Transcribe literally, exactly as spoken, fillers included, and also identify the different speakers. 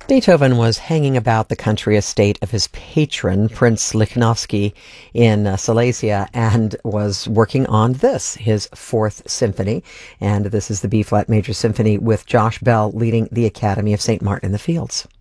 Speaker 1: Beethoven was hanging about the country estate of his patron, Prince Lichnowsky, in uh, Silesia, and was working on this, his Fourth Symphony. And this is the B-flat major symphony with Josh Bell leading the Academy of Saint Martin in the Fields.